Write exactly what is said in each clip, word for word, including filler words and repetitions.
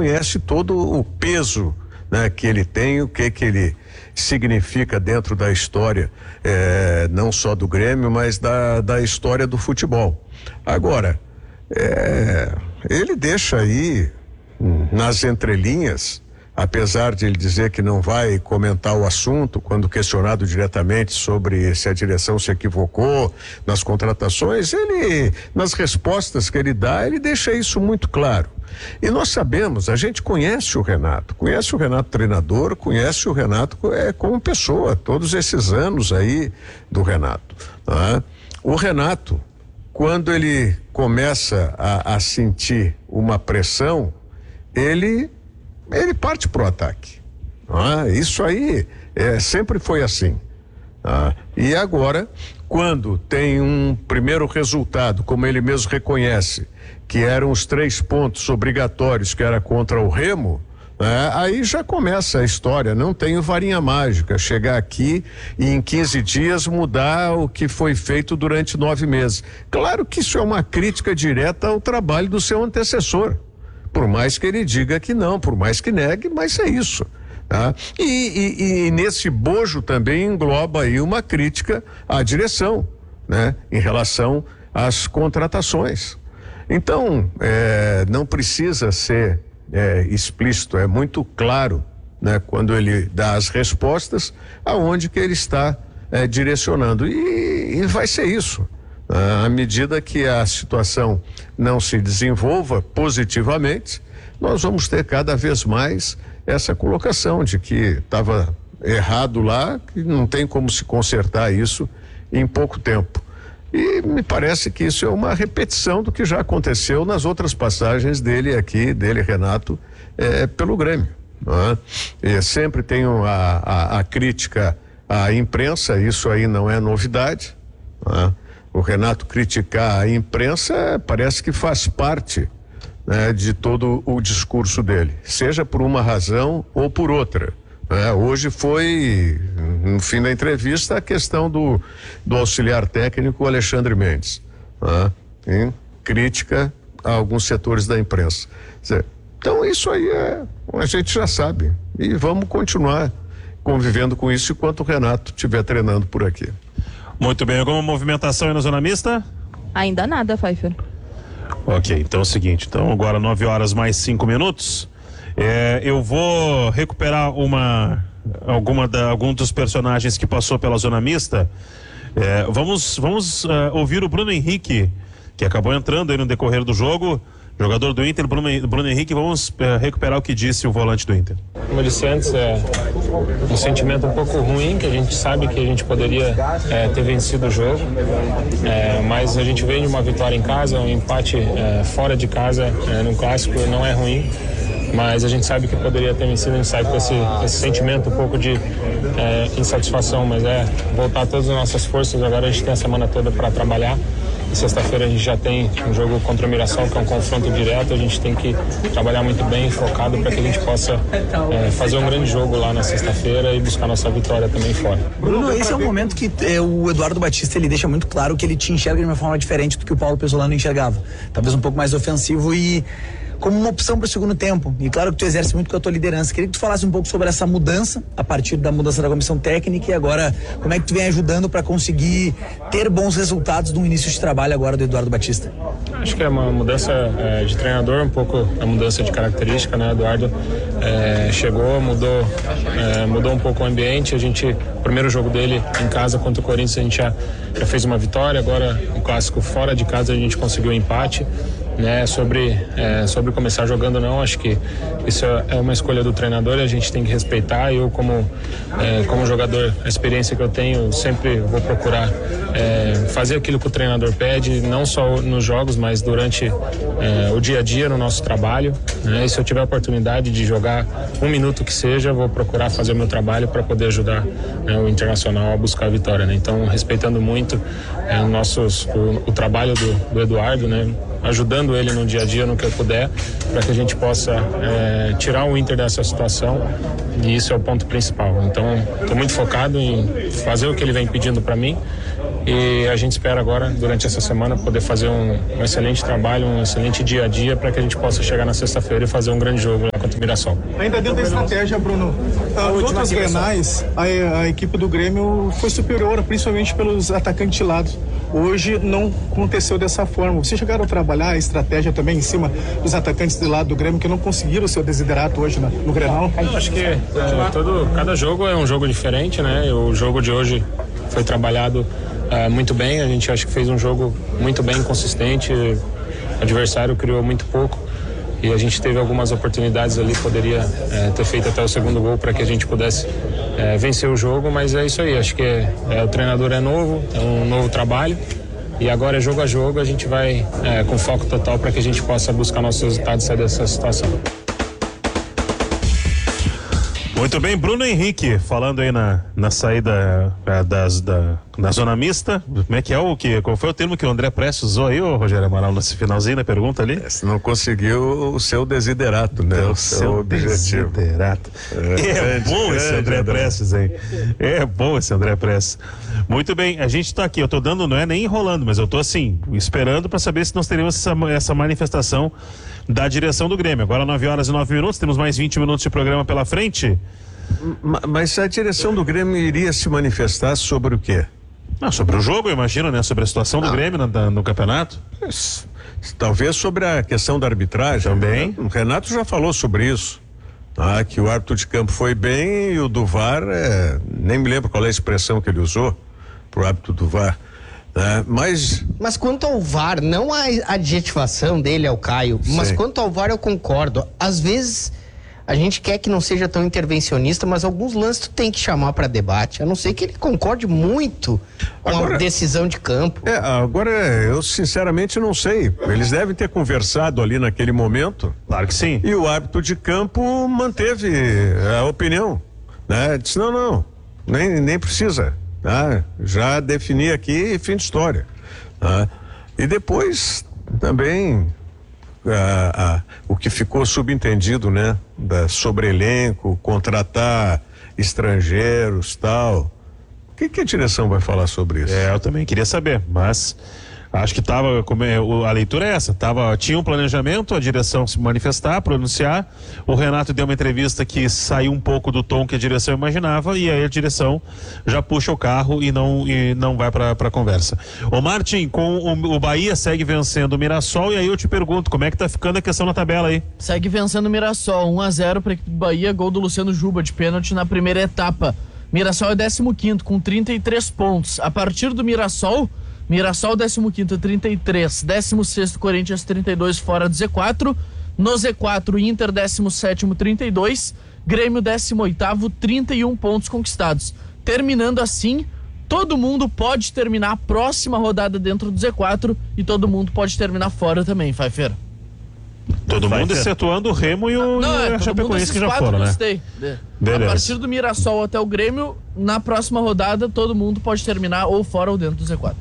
conhece todo o peso, né, que ele tem, o que que ele significa dentro da história, é, não só do Grêmio, mas da, da história do futebol. Agora, é, ele deixa aí nas entrelinhas, apesar de ele dizer que não vai comentar o assunto quando questionado diretamente sobre se a direção se equivocou nas contratações, ele, nas respostas que ele dá, ele deixa isso muito claro. E nós sabemos, a gente conhece o Renato, conhece o Renato treinador, conhece o Renato é, como pessoa, todos esses anos aí do Renato. Tá? O Renato, quando ele começa a, a sentir uma pressão, ele, ele parte pro ataque. Ah, isso aí é, sempre foi assim. Ah, e agora, quando tem um primeiro resultado, como ele mesmo reconhece, que eram os três pontos obrigatórios, que era contra o Remo, né, aí já começa a história. Não tem varinha mágica, chegar aqui e em quinze dias mudar o que foi feito durante nove meses. Claro que isso é uma crítica direta ao trabalho do seu antecessor, por mais que ele diga que não, por mais que negue, mas é isso. Tá? E, e, e nesse bojo também engloba aí uma crítica à direção, né, em relação às contratações. Então, é, não precisa ser é, explícito, é muito claro, né, quando ele dá as respostas, aonde que ele está é, direcionando. E, e vai ser isso. À medida que a situação não se desenvolva positivamente, nós vamos ter cada vez mais essa colocação de que estava errado lá, que não tem como se consertar isso em pouco tempo. E me parece que isso é uma repetição do que já aconteceu nas outras passagens dele aqui, dele, Renato, é, pelo Grêmio. Não é? E sempre tem a, a, a crítica à imprensa, isso aí não é novidade. Não é? O Renato criticar a imprensa parece que faz parte, né, de todo o discurso dele, seja por uma razão ou por outra. É, hoje foi, no fim da entrevista, a questão do, do auxiliar técnico Alexandre Mendes, né, em crítica a alguns setores da imprensa. Então isso aí é, a gente já sabe, e vamos continuar convivendo com isso enquanto o Renato estiver treinando por aqui. Muito bem, alguma movimentação aí na zona mista? Ainda nada, Pfeiffer. Ok, então é o seguinte, então agora nove horas mais cinco minutos. É, eu vou recuperar uma alguma da, algum dos personagens que passou pela zona mista. É, vamos vamos uh, ouvir o Bruno Henrique, que acabou entrando aí no decorrer do jogo, jogador do Inter. Bruno, Bruno Henrique, vamos uh, recuperar o que disse o volante do Inter. Como eu disse antes, é um sentimento um pouco ruim, que a gente sabe que a gente poderia é, ter vencido o jogo, é, mas a gente vem de uma vitória em casa, um empate é, fora de casa, é, num clássico, não é ruim. Mas a gente sabe que poderia ter vencido, a gente sabe com esse, esse sentimento um pouco de é, insatisfação, mas é voltar todas as nossas forças. Agora a gente tem a semana toda para trabalhar. E sexta-feira a gente já tem um jogo contra o Mirassol, que é um confronto direto. A gente tem que trabalhar muito bem, focado, para que a gente possa é, fazer um grande jogo lá na sexta-feira e buscar nossa vitória também fora. Bruno, esse é um momento que é, o Eduardo Batista, ele deixa muito claro que ele te enxerga de uma forma diferente do que o Paulo Pesolano enxergava. Talvez um pouco mais ofensivo e como uma opção para o segundo tempo. E claro que tu exerce muito com a tua liderança. Queria que tu falasse um pouco sobre essa mudança, a partir da mudança da comissão técnica, e agora como é que tu vem ajudando para conseguir ter bons resultados no início de trabalho agora do Eduardo Batista. Acho que é uma mudança é, de treinador, um pouco a mudança de característica, né? Eduardo é, chegou, mudou, é, mudou um pouco o ambiente. A gente, o primeiro jogo dele em casa contra o Corinthians, a gente já, já fez uma vitória. Agora o clássico fora de casa a gente conseguiu um empate. Né, sobre, é, sobre começar jogando não, acho que isso é uma escolha do treinador e a gente tem que respeitar. Eu como, é, como jogador, a experiência que eu tenho, sempre vou procurar é, fazer aquilo que o treinador pede, não só nos jogos, mas durante é, o dia a dia no nosso trabalho, né, e se eu tiver a oportunidade de jogar um minuto que seja, vou procurar fazer o meu trabalho para poder ajudar, né, o Internacional a buscar a vitória, né? Então, respeitando muito é, nossos, o, o trabalho do, do Eduardo, né, ajudando ele no dia a dia, no que eu puder, para que a gente possa é, tirar o Inter dessa situação, e isso é o ponto principal. Então, estou muito focado em fazer o que ele vem pedindo para mim e a gente espera agora, durante essa semana, poder fazer um, um excelente trabalho, um excelente dia a dia para que a gente possa chegar na sexta-feira e fazer um grande jogo lá contra o Mirassol. Ainda dentro da estratégia, Bruno, nos outros grenais, a, a equipe do Grêmio foi superior, principalmente pelos atacantes de lado. Hoje não aconteceu dessa forma. Vocês chegaram a trabalhar a estratégia também em cima dos atacantes de lado do Grêmio que não conseguiram o seu desiderato hoje na, no Grenal? Eu acho que é, todo, cada jogo é um jogo diferente, né? O jogo de hoje foi trabalhado é, muito bem. A gente acha que fez um jogo muito bem, consistente. O adversário criou muito pouco e a gente teve algumas oportunidades ali, poderia é, ter feito até o segundo gol para que a gente pudesse é, vencer o jogo, mas é isso aí. Acho que é, é, o treinador é novo, é um novo trabalho e agora é jogo a jogo, a gente vai é, com foco total para que a gente possa buscar nossos resultados e sair dessa situação. Muito bem, Bruno Henrique, falando aí na, na saída é, das, da, da zona mista, como é que é o que, qual foi o termo que o André Prestes usou aí, ô Rogério Amaral, nesse finalzinho da pergunta ali? Se não conseguiu o seu desiderato, né? O, o seu, seu objetivo. Desiderato. É, é bom esse André, André Prestes, hein? É bom esse André Prestes. Muito bem, a gente tá aqui, eu tô dando, não é nem enrolando, mas eu tô assim, esperando para saber se nós teremos essa, essa manifestação da direção do Grêmio. Agora nove horas e nove minutos, temos mais vinte minutos de programa pela frente. Mas a direção do Grêmio iria se manifestar sobre o quê? Não, sobre o jogo, eu imagino, né? Sobre a situação Não. do Grêmio no, no campeonato. Talvez sobre a questão da arbitragem. Também. O Renato já falou sobre isso. Ah, que o árbitro de campo foi bem e o do V A R, é, nem me lembro qual é a expressão que ele usou pro árbitro do V A R. É, mas... mas quanto ao V A R, não a adjetivação dele ao Caio, Sim. mas quanto ao V A R eu concordo. Às vezes a gente quer que não seja tão intervencionista, mas alguns lances tu tem que chamar para debate, a não ser que ele concorde muito com agora, a decisão de campo. É, agora eu sinceramente não sei, eles devem ter conversado ali naquele momento. Claro que sim. E o árbitro de campo manteve a opinião, né? Disse não, não, nem, nem precisa. Ah, já defini aqui, fim de história. Ah, e depois também ah, ah, o que ficou subentendido, né? Da, sobre elenco, contratar estrangeiros, tal. O que, que a direção vai falar sobre isso? É, eu também queria saber, mas acho que tava, como é, a leitura é essa, tava, tinha um planejamento, a direção se manifestar, pronunciar, o Renato deu uma entrevista que saiu um pouco do tom que a direção imaginava e aí a direção já puxa o carro e não, e não vai para a conversa. Ô Martin, com o, o Bahia segue vencendo o Mirassol e aí eu te pergunto, como é que tá ficando a questão na tabela aí? Segue vencendo o Mirassol, um a zero para a equipe do Bahia, gol do Luciano Juba de pênalti na primeira etapa. Mirassol é décimo quinto com trinta e três pontos. A partir do Mirassol, Mirassol décimo quinto, trinta e três, décimo sexto Corinthians trinta e dois fora do Z quatro, no Z quatro Inter décimo sétimo, trinta e dois, Grêmio décimo oitavo, trinta e um pontos conquistados. Terminando assim, todo mundo pode terminar a próxima rodada dentro do Z quatro e todo mundo pode terminar fora também, Pfeiffer. Todo Vai mundo, excetuando o Remo e o, não, e é, o Chapecoense que já foram, né? A partir do Mirassol até o Grêmio, na próxima rodada, todo mundo pode terminar ou fora ou dentro do Z quatro.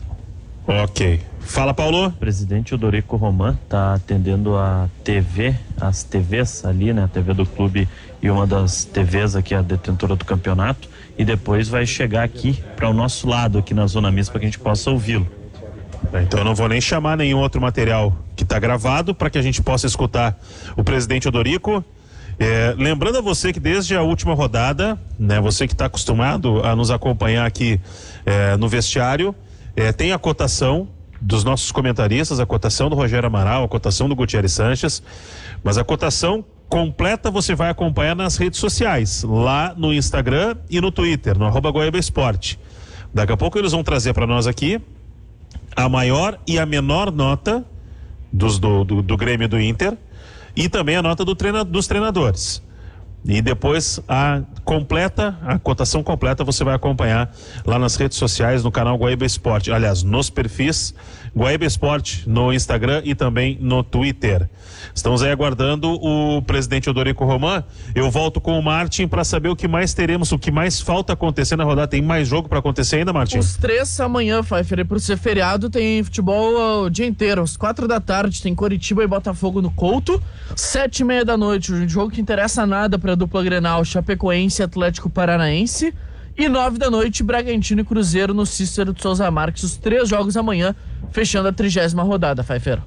Ok. Fala, Paulo. O presidente Odorico Roman está atendendo a T V, as T Vs ali, né? A T V do clube e uma das T Vs aqui, a detentora do campeonato, e depois vai chegar aqui para o nosso lado, aqui na Zona Mista, para que a gente possa ouvi-lo. Então eu não vou nem chamar nenhum outro material que está gravado para que a gente possa escutar o presidente Odorico. É, lembrando a você que desde a última rodada, né, você que está acostumado a nos acompanhar aqui é, no vestiário, é, tem a cotação dos nossos comentaristas, a cotação do Rogério Amaral, a cotação do Gutierrez Sanches, mas a cotação completa você vai acompanhar nas redes sociais, lá no Instagram e no Twitter, no arroba Guaíba Esporte. Daqui a pouco eles vão trazer para nós aqui a maior e a menor nota dos, do, do, do Grêmio e do Inter e também a nota do treina, dos treinadores. E depois a completa, a cotação completa você vai acompanhar lá nas redes sociais, no canal Guaíba Esporte. Aliás, nos perfis Guaíba Esporte no Instagram e também no Twitter. Estamos aí aguardando o presidente Odorico Roman. Eu volto com o Martin para saber o que mais teremos, o que mais falta acontecer na rodada. Tem mais jogo para acontecer ainda, Martin? Os três amanhã, Pfeiffer, por ser feriado, tem futebol o dia inteiro. Às quatro da tarde tem Coritiba e Botafogo no Couto. Sete e meia da noite, um jogo que interessa nada para a dupla Grenal, Chapecoense e Atlético Paranaense. E nove da noite, Bragantino e Cruzeiro no Cícero de Souza Marques. Os três jogos amanhã, fechando a trigésima rodada, Pfeiffer.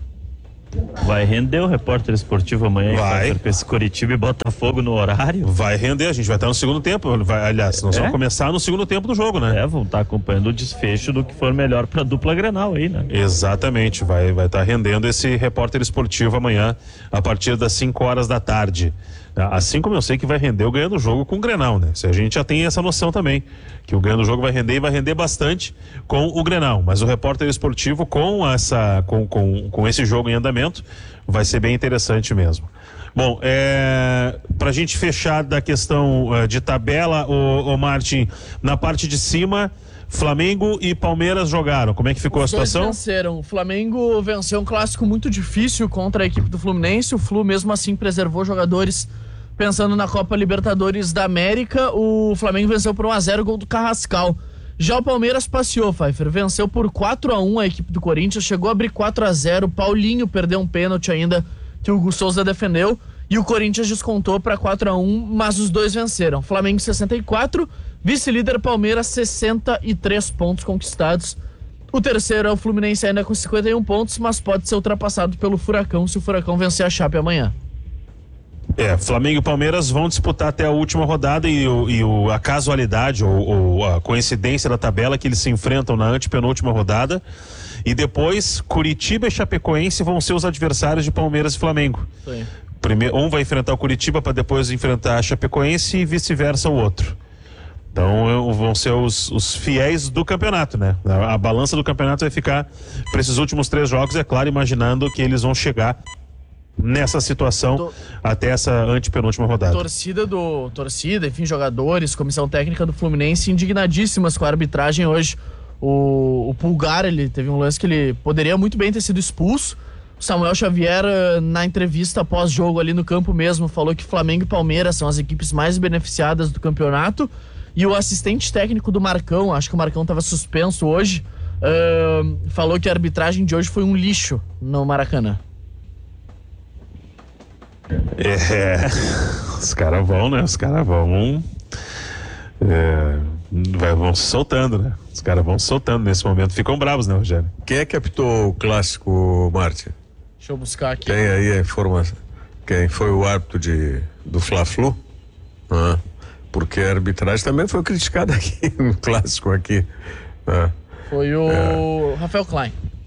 Vai render o repórter esportivo amanhã, vai, com esse Coritiba e Botafogo no horário. Vai render, a gente vai estar no segundo tempo. Vai, aliás, nós é? vamos começar no segundo tempo do jogo, né? É, vão estar acompanhando o desfecho do que for melhor pra dupla Grenal aí, né? Exatamente, vai vai estar rendendo esse repórter esportivo amanhã, a partir das cinco horas da tarde. Assim como eu sei que vai render o ganho do jogo com o Grenal, né? A gente já tem essa noção também, que o ganho do jogo vai render e vai render bastante com o Grenal, mas o repórter esportivo com essa com, com, com esse jogo em andamento vai ser bem interessante mesmo. Bom, é, pra gente fechar da questão uh, de tabela, o, o Martin, na parte de cima, Flamengo e Palmeiras jogaram. Como é que ficou Os a situação? Dois venceram. O Flamengo venceu um clássico muito difícil contra a equipe do Fluminense. O Flu mesmo assim preservou jogadores pensando na Copa Libertadores da América. O Flamengo venceu por um a zero, gol do Carrascal. Já o Palmeiras passeou, Pfeiffer, venceu por quatro a um a equipe do Corinthians, chegou a abrir quatro a zero, Paulinho perdeu um pênalti ainda que o Hugo Souza defendeu e o Corinthians descontou para quatro a um, mas os dois venceram. Flamengo sessenta e quatro, vice-líder Palmeiras sessenta e três pontos conquistados. O terceiro é o Fluminense ainda com cinquenta e um pontos, mas pode ser ultrapassado pelo Furacão se o Furacão vencer a Chape amanhã. É, Flamengo e Palmeiras vão disputar até a última rodada e, o, e o, a casualidade ou, ou a coincidência da tabela que eles se enfrentam na antepenúltima rodada e depois Curitiba e Chapecoense vão ser os adversários de Palmeiras e Flamengo. Sim. Primeiro, um vai enfrentar o Curitiba para depois enfrentar a Chapecoense e vice-versa o outro. Então vão ser os, os fiéis do campeonato, né? A, a balança do campeonato vai ficar para esses últimos três jogos, é claro, imaginando que eles vão chegar nessa situação do... até essa antepenúltima rodada. Torcida do torcida, enfim, jogadores, comissão técnica do Fluminense indignadíssimas com a arbitragem hoje. O, o Pulgar, ele teve um lance que ele poderia muito bem ter sido expulso. O Samuel Xavier, na entrevista após jogo ali no campo mesmo, falou que Flamengo e Palmeiras são as equipes mais beneficiadas do campeonato. E o assistente técnico do Marcão, acho que o Marcão estava suspenso hoje, uh, falou que a arbitragem de hoje foi um lixo no Maracanã. É, os caras vão, né? Os caras vão, é, vão se soltando, né? Os caras vão se soltando nesse momento. Ficam bravos, né, Rogério? Quem é que apitou o clássico, Martin? Deixa eu buscar aqui. Tem aí a informação. Quem foi o árbitro de, do Fla-Flu? Ah, porque a arbitragem também foi criticada aqui no clássico aqui. Ah, foi o é. Rafael Klein.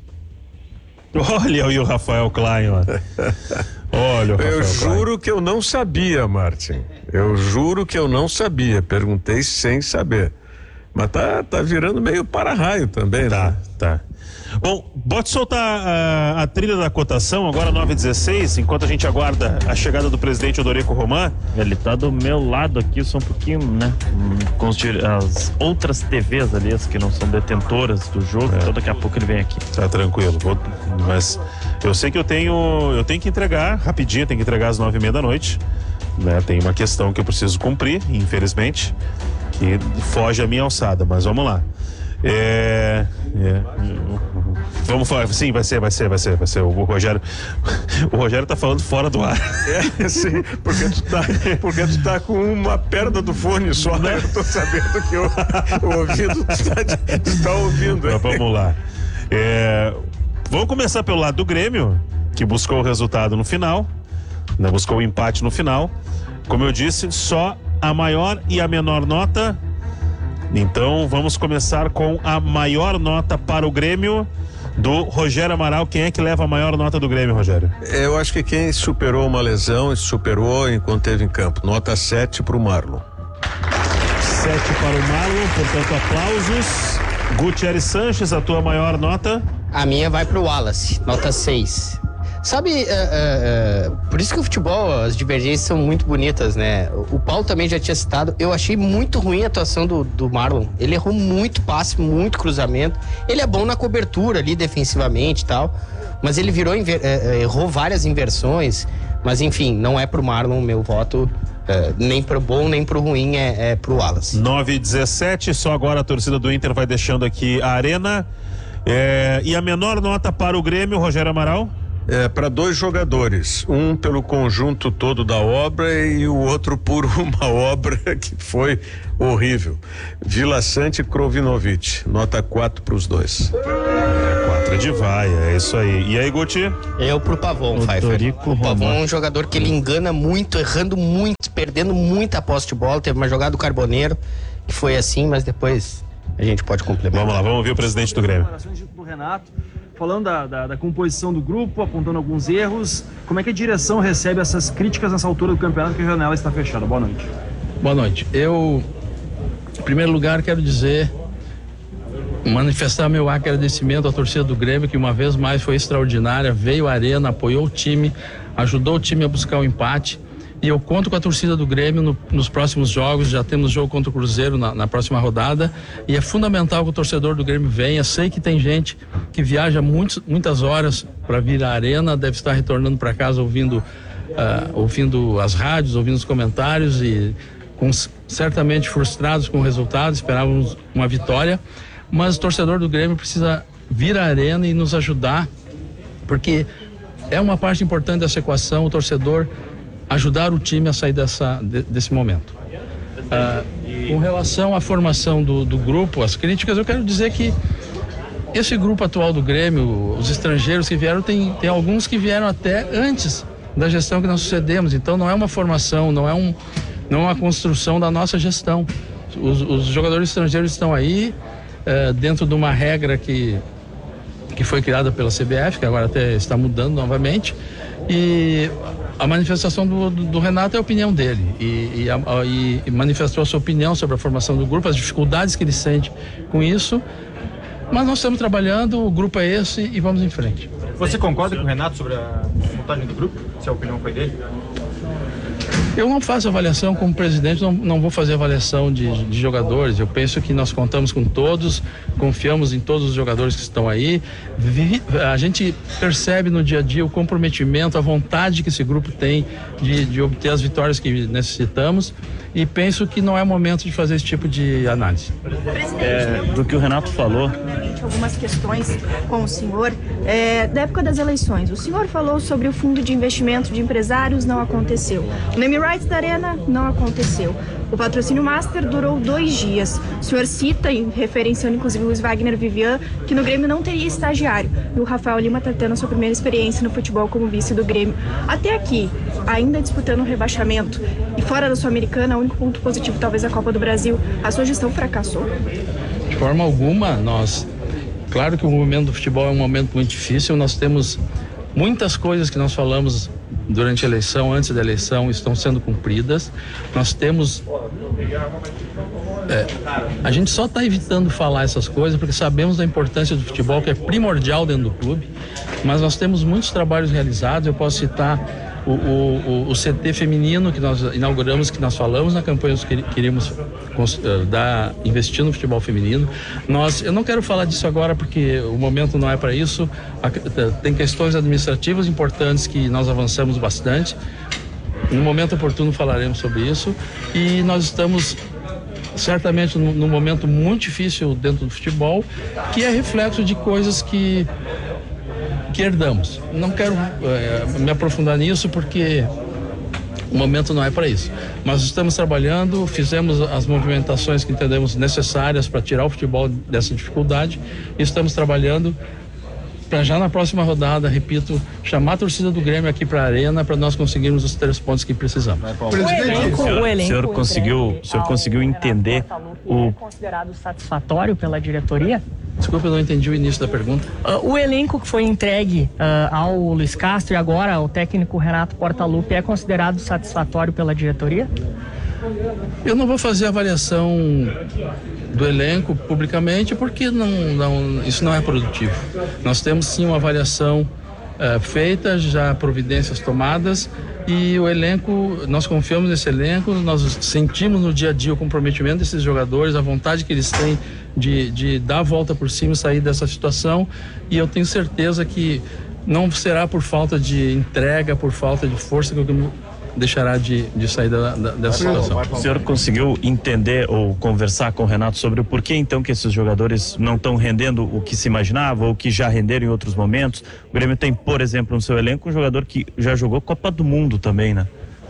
Olha aí o Rafael Klein, ó. Olha, o Rafael eu juro Klein. que eu não sabia, Martin. Eu juro que eu não sabia. Perguntei sem saber. Mas tá, tá virando meio para-raio também, tá, né? Tá. Bom, pode soltar a, a trilha da cotação, agora nove e dezesseis, enquanto a gente aguarda a chegada do presidente Odorico Roman. Ele tá do meu lado aqui, só um pouquinho, né? Com os, as outras T Vs ali, as que não são detentoras do jogo, é. Então daqui a pouco ele vem aqui. Tá tranquilo, vou, mas eu sei que eu tenho, eu tenho que entregar rapidinho, tenho que entregar às nove e meia da noite, né? Tem uma questão que eu preciso cumprir, infelizmente, e foge a minha alçada, mas vamos lá. É, é, vamos falar, sim, vai ser, vai ser, vai ser, vai ser. O Rogério, o Rogério tá falando fora do ar. É, sim, porque tu tá, porque tu tá com uma perna do fone só, né? Eu tô sabendo que o, o ouvido tu tá, tu tá ouvindo. Mas vamos lá. É, vamos começar pelo lado do Grêmio, que buscou o resultado no final, né? Buscou o empate no final. Como eu disse, só a maior e a menor nota. Então vamos começar com a maior nota para o Grêmio do Rogério Amaral. Quem é que leva a maior nota do Grêmio, Rogério? Eu acho que quem superou uma lesão, superou enquanto esteve em campo. Nota sete para o Marlon. sete para o Marlon, portanto aplausos. Gutierrez Sanches, a tua maior nota? A minha vai para o Wallace, nota seis. Sabe, uh, uh, uh, por isso que o futebol, as divergências são muito bonitas, né? O Paulo também já tinha citado, eu achei muito ruim a atuação do, do Marlon. Ele errou muito passe, muito cruzamento. Ele é bom na cobertura ali, defensivamente e tal, mas ele virou, inver, uh, errou várias inversões, mas enfim, não é pro Marlon, meu voto, uh, nem pro bom, nem pro ruim, é, é pro Wallace. nove e dezessete, só agora a torcida do Inter vai deixando aqui a arena. É, e a menor nota para o Grêmio, Rogério Amaral? é, para dois jogadores, um pelo conjunto todo da obra e o outro por uma obra que foi horrível. Vila Sante e Krovinovic, nota quatro para os dois. Quatro de vaia, é isso aí. E aí, Goti? Eu pro Pavon, Pfeiffer. O Pavon é um jogador que ele engana muito, errando muito, perdendo muita posse de bola. Teve uma jogada do Carboneiro que foi assim, mas depois a gente pode complementar. Vamos lá, vamos ouvir o presidente do Grêmio. Do Renato, falando da, da, da composição do grupo, apontando alguns erros. Como é que a direção recebe essas críticas nessa altura do campeonato que a janela está fechada? Boa noite. Boa noite. Eu, em primeiro lugar, quero dizer, manifestar meu agradecimento à torcida do Grêmio, que uma vez mais foi extraordinária, veio à arena, apoiou o time, ajudou o time a buscar o empate. E eu conto com a torcida do Grêmio no, nos próximos jogos. Já temos jogo contra o Cruzeiro na, na próxima rodada, e é fundamental que o torcedor do Grêmio venha. Sei que tem gente que viaja muitos, muitas horas para vir à arena, deve estar retornando para casa ouvindo, uh, ouvindo as rádios, ouvindo os comentários e com, certamente frustrados com o resultado, esperávamos uma vitória, mas o torcedor do Grêmio precisa vir à arena e nos ajudar, porque é uma parte importante dessa equação, o torcedor ajudar o time a sair dessa, de, desse momento. Ah, com relação à formação do, do grupo, as críticas, eu quero dizer que esse grupo atual do Grêmio, os estrangeiros que vieram, tem, tem alguns que vieram até antes da gestão que nós sucedemos, então não é uma formação, não é, um, não é uma construção da nossa gestão. Os, os jogadores estrangeiros estão aí, eh, dentro de uma regra que, que foi criada pela C B F, que agora até está mudando novamente, e a manifestação do, do, do Renato é a opinião dele e, e, a, e, e manifestou a sua opinião sobre a formação do grupo, as dificuldades que ele sente com isso, mas nós estamos trabalhando, o grupo é esse e vamos em frente. Você concorda com o Renato sobre a montagem do grupo? Se a opinião foi dele? Eu não faço avaliação como presidente, não, não vou fazer avaliação de, de jogadores. Eu penso que nós contamos com todos, confiamos em todos os jogadores que estão aí. Vi, a gente percebe no dia a dia o comprometimento, a vontade que esse grupo tem de, de obter as vitórias que necessitamos, e penso que não é momento de fazer esse tipo de análise. É, do que o Renato falou, algumas questões com o senhor é, da época das eleições. O senhor falou sobre o fundo de investimento de empresários, não aconteceu. O name rights da Arena, não aconteceu. O patrocínio Master durou dois dias. O senhor cita, referenciando inclusive o Luiz Wagner Vivian, que no Grêmio não teria estagiário. E o Rafael Lima está tendo a sua primeira experiência no futebol como vice do Grêmio. Até aqui, ainda disputando o rebaixamento e fora da Sul-Americana, o único ponto positivo talvez a Copa do Brasil. A sua gestão fracassou? De forma alguma, nós... Claro que o momento do futebol é um momento muito difícil, nós temos muitas coisas que nós falamos durante a eleição, antes da eleição, estão sendo cumpridas. Nós temos... É, a gente só está evitando falar essas coisas porque sabemos da importância do futebol, que é primordial dentro do clube, mas nós temos muitos trabalhos realizados. Eu posso citar o, o, o C T feminino que nós inauguramos, que nós falamos na campanha que queríamos dar, investir no futebol feminino. Nós, eu não quero falar disso agora porque o momento não é para isso. Tem questões administrativas importantes que nós avançamos bastante. No momento oportuno falaremos sobre isso, e nós estamos certamente num, num momento muito difícil dentro do futebol, que é reflexo de coisas que que herdamos. Não quero é, me aprofundar nisso porque o momento não é para isso. Mas estamos trabalhando, fizemos as movimentações que entendemos necessárias para tirar o futebol dessa dificuldade, e estamos trabalhando para já na próxima rodada, repito, chamar a torcida do Grêmio aqui para a arena para nós conseguirmos os três pontos que precisamos. O elenco, o elenco, o senhor conseguiu, o senhor conseguiu entender o considerado satisfatório pela diretoria? Desculpa, eu não entendi o início da pergunta. Uh, o elenco que foi entregue uh, ao Luiz Castro e agora ao técnico Renato Portaluppi é considerado satisfatório pela diretoria? Eu não vou fazer avaliação do elenco publicamente porque não, não, isso não é produtivo. Nós temos sim uma avaliação uh, feita, já providências tomadas, e o elenco, nós confiamos nesse elenco, nós sentimos no dia a dia o comprometimento desses jogadores, a vontade que eles têm de, de dar a volta por cima e sair dessa situação, e eu tenho certeza que não será por falta de entrega, por falta de força que o, deixará de, de sair da, da, dessa situação. O senhor conseguiu entender ou conversar com o Renato sobre o porquê então que esses jogadores não estão rendendo o que se imaginava ou que já renderam em outros momentos? O Grêmio tem, por exemplo, no seu elenco um jogador que já jogou Copa do Mundo também, né?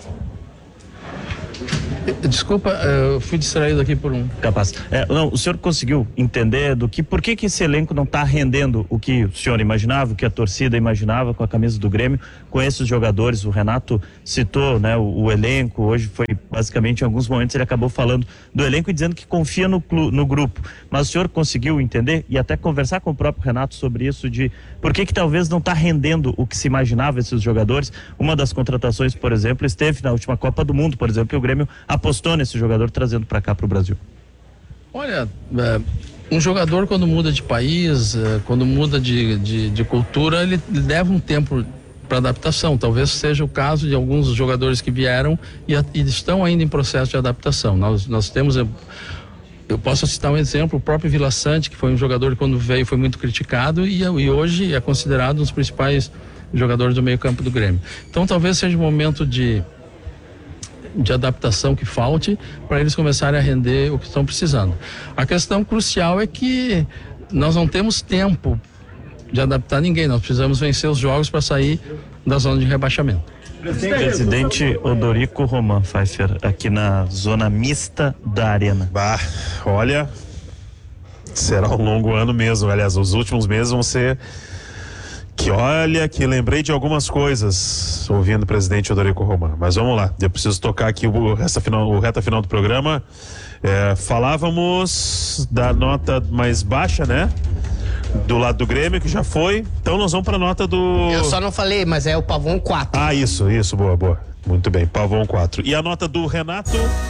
Desculpa, eu fui distraído aqui por um... Capaz. É, não, o senhor conseguiu entender do que, por que que esse elenco não está rendendo o que o senhor imaginava, o que a torcida imaginava com a camisa do Grêmio, com esses jogadores? O Renato citou, né, o, o elenco, hoje foi basicamente, em alguns momentos ele acabou falando do elenco e dizendo que confia no, no grupo, mas o senhor conseguiu entender e até conversar com o próprio Renato sobre isso, de por que que talvez não está rendendo o que se imaginava esses jogadores? Uma das contratações, por exemplo, esteve na última Copa do Mundo, por exemplo, que o Grêmio apostou nesse jogador trazendo para cá, para o Brasil. Olha, é, um jogador quando muda de país, é, quando muda de, de, de cultura, ele leva um tempo para adaptação. Talvez seja o caso de alguns jogadores que vieram e, a, e estão ainda em processo de adaptação. Nós, nós temos, eu, eu posso citar um exemplo, o próprio Vila Sante, que foi um jogador que quando veio foi muito criticado e, e hoje é considerado um dos principais jogadores do meio campo do Grêmio. Então talvez seja o momento de de adaptação que falte para eles começarem a render o que estão precisando. A questão crucial é que nós não temos tempo de adaptar ninguém, nós precisamos vencer os jogos para sair da zona de rebaixamento. Presidente Odorico Roman Pfeiffer, aqui na zona mista da Arena. Bah, olha, será um longo ano mesmo. Aliás, os últimos meses vão ser que olha, que lembrei de algumas coisas ouvindo o presidente Odorico Roman. Mas vamos lá, eu preciso tocar aqui o reta final, o reta final do programa. É, falávamos da nota mais baixa, né? Do lado do Grêmio, que já foi. Então nós vamos para a nota do... Eu só não falei, mas é o Pavon quatro. Ah, isso, isso, boa, boa. Muito bem, Pavon quatro. E a nota do Renato?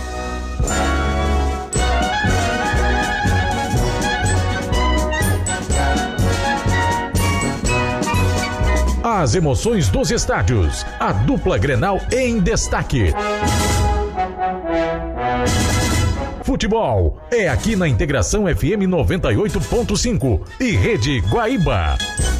As emoções dos estádios. A dupla Grenal em destaque. Futebol é aqui na Integração F M noventa e oito ponto cinco e Rede Guaíba.